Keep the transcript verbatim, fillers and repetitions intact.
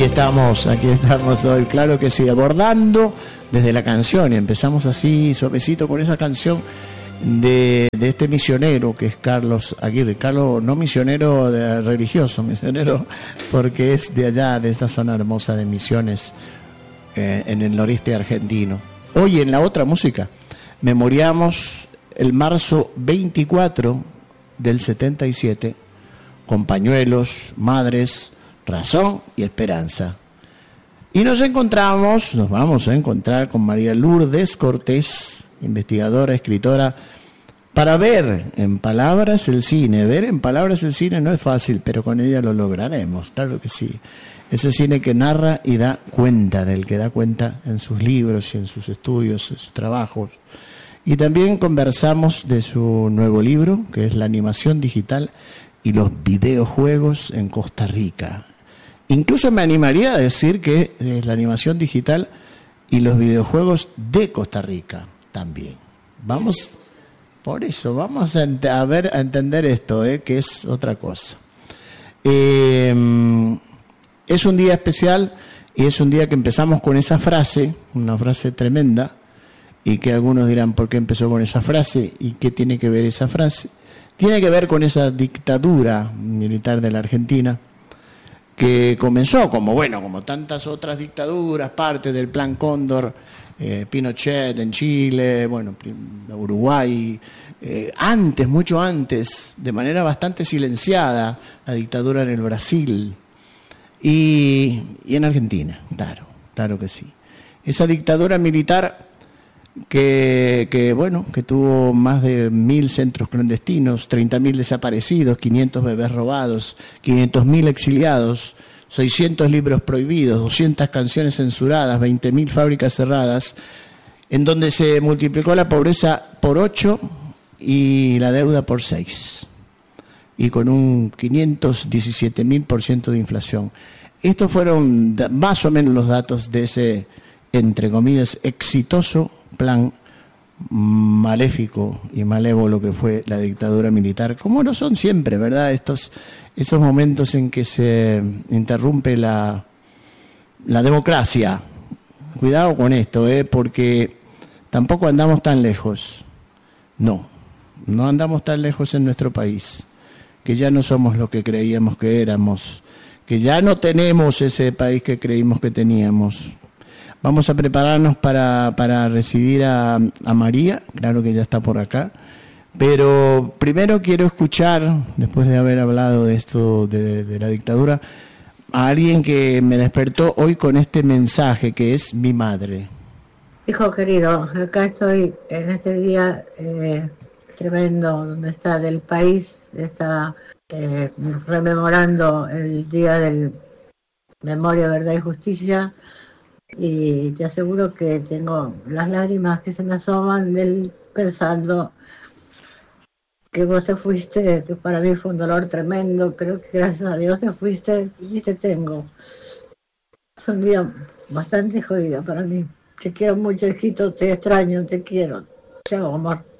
estamos, aquí estamos hoy, claro que sí, abordando desde la canción, y empezamos así, suavecito, con esa canción de, de este misionero que es Carlos Aguirre. Carlos, no misionero de, religioso, misionero porque es de allá, de esta zona hermosa de Misiones, eh, en el noreste argentino. Hoy en la otra música, memoriamos el marzo veinticuatro del setenta y siete, con pañuelos, madres, razón y esperanza. Y nos encontramos, nos vamos a encontrar con María Lourdes Cortés, investigadora, escritora, para ver en palabras el cine. Ver en palabras el cine no es fácil, pero con ella lo lograremos, claro que sí. Ese cine que narra y da cuenta, del que da cuenta en sus libros y en sus estudios, en sus trabajos. Y también conversamos de su nuevo libro, que es La animación digital y los videojuegos en Costa Rica. Incluso me animaría a decir que es la animación digital y los videojuegos de Costa Rica también. Vamos, por eso, vamos a, ent- a ver, a entender esto, eh, que es otra cosa. Eh, es un día especial y es un día que empezamos con esa frase, una frase tremenda, y que algunos dirán, ¿por qué empezó con esa frase? ¿Y qué tiene que ver esa frase? Tiene que ver con esa dictadura militar de la Argentina, que comenzó como, bueno, como tantas otras dictaduras, parte del Plan Cóndor, eh, Pinochet en Chile, bueno, Uruguay, eh, antes, mucho antes, de manera bastante silenciada, la dictadura en el Brasil y, y en Argentina, claro, claro que sí. Esa dictadura militar que, que bueno, que tuvo más de mil centros clandestinos, treinta mil desaparecidos, quinientos bebés robados, quinientos mil exiliados, seiscientos libros prohibidos, doscientas canciones censuradas, veinte mil fábricas cerradas, en donde se multiplicó la pobreza por ocho y la deuda por seis, y con un quinientos diecisiete mil por ciento de inflación. Estos fueron más o menos los datos de ese, entre comillas, exitoso plan maléfico y malévolo que fue la dictadura militar, como lo son siempre, ¿verdad? Estos, esos momentos en que se interrumpe la, la democracia. Cuidado con esto, ¿eh? Porque tampoco andamos tan lejos. No, no andamos tan lejos en nuestro país, que ya no somos lo que creíamos que éramos, que ya no tenemos ese país que creímos que teníamos. Vamos a prepararnos para, para recibir a, a María, claro que ya está por acá, pero primero quiero escuchar, después de haber hablado de esto, de, de la dictadura, a alguien que me despertó hoy con este mensaje, que es mi madre. Hijo querido, acá estoy en este día eh, tremendo, donde está del país, está eh, rememorando el día del Memoria, Verdad y Justicia. Y te aseguro que tengo las lágrimas que se me asoman del, pensando que vos te fuiste, que para mí fue un dolor tremendo, pero que gracias a Dios te fuiste y te tengo. Es un día bastante jodido para mí. Te quiero mucho, hijito, te extraño, te quiero. Chao, amor.